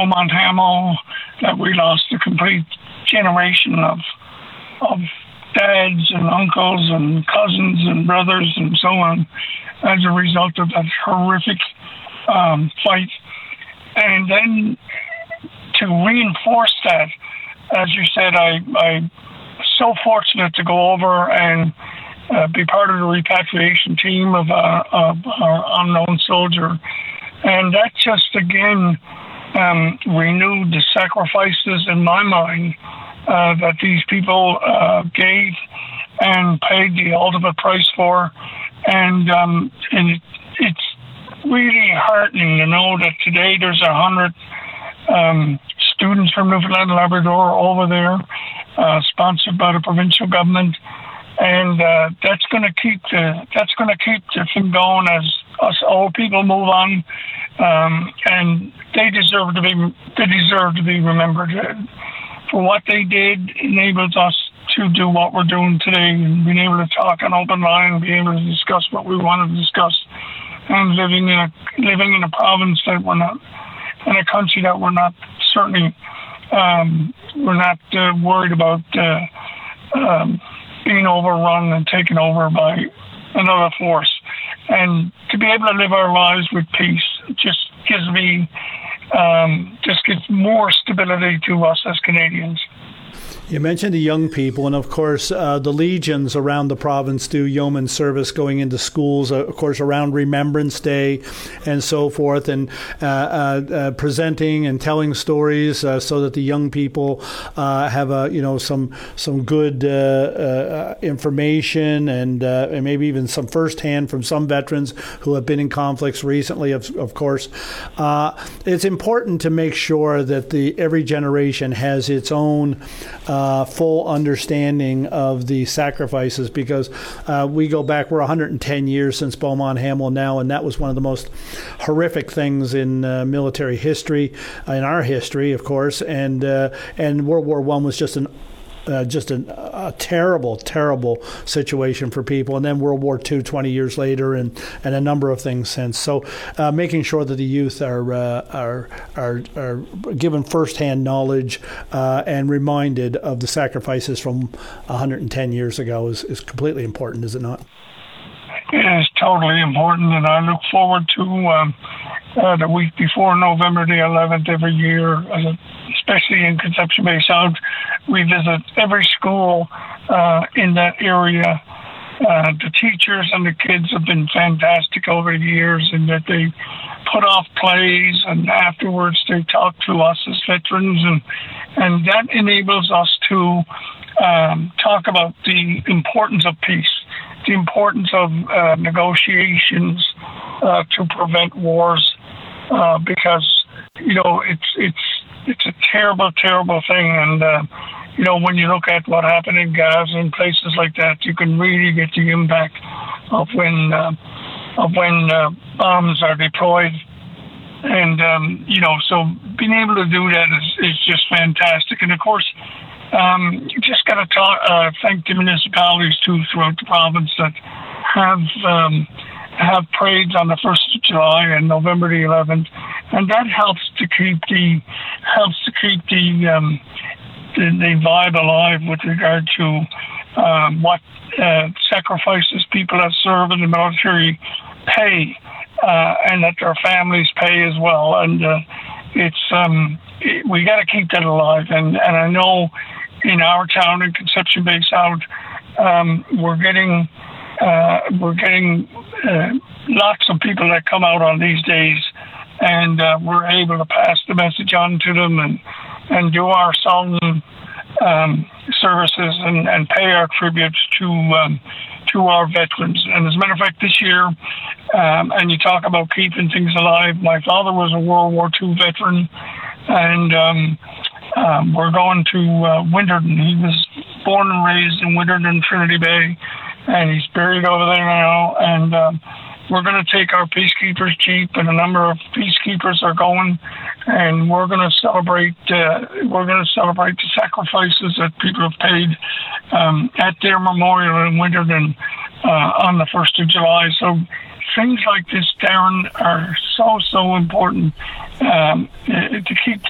Beaumont Hamel, that we lost a complete generation of dads and uncles and cousins and brothers and so on as a result of that horrific fight. And then to reinforce that, as you said, I'm so fortunate to go over and be part of the repatriation team of our unknown soldier. And that just, again, renewed the sacrifices in my mind that these people gave and paid the ultimate price for. And it's really heartening to know that today there's 100 students from Newfoundland and Labrador over there, sponsored by the provincial government, and that's going to keep the thing going as us old people move on, and they deserve to be remembered for what they did. Enables us to do what we're doing today, and being able to talk on open line, and be able to discuss what we want to discuss, and living in a province that we're not, in a country that we're not certainly we're not worried about being overrun and taken over by another force. And to be able to live our lives with peace just gives more stability to us as Canadians. You mentioned the young people, and of course, the legions around the province do yeoman service going into schools, of course, around Remembrance Day and so forth, and presenting and telling stories so that the young people have some good information and maybe even some firsthand from some veterans who have been in conflicts recently. Of course, it's important to make sure that every generation has its own full understanding of the sacrifices, because we go back, we're 110 years since Beaumont Hamel now, and that was one of the most horrific things in military history, in our history, of course, and World War I was just a terrible, terrible situation for people. And then World War II 20 years later, and a number of things since. So making sure that the youth are given firsthand knowledge and reminded of the sacrifices from 110 years ago is completely important, is it not? It is totally important, and I look forward to the week before November the 11th every year, especially in Conception Bay South. We visit every school in that area. The teachers and the kids have been fantastic over the years, in that they put off plays, and afterwards they talk to us as veterans, and that enables us to talk about the importance of peace, the importance of negotiations to prevent wars, because it's a terrible, terrible thing. And when you look at what happened in Gaza and places like that, you can really get the impact of when bombs are deployed. And so being able to do that is just fantastic. And of course, you just got to thank the municipalities too throughout the province that have parades on the 1st of July and November the 11th, and that helps to keep the vibe alive with regard to what sacrifices people that serve in the military pay, and that their families pay as well. And we got to keep that alive. And I know in our town in Conception Bay South, we're getting lots of people that come out on these days, and we're able to pass the message on to them and do our solemn services and pay our tributes to our veterans. And as a matter of fact, this year, and you talk about keeping things alive, my father was a World War II veteran, and we're going to Winterden. He was born and raised in Winterden, Trinity Bay, and he's buried over there now. And we're going to take our Peacekeepers Jeep, and a number of peacekeepers are going, and we're going to celebrate. The sacrifices that people have paid at their memorial in Winterden on the 1st of July. So things like this, Darren, are so important to keep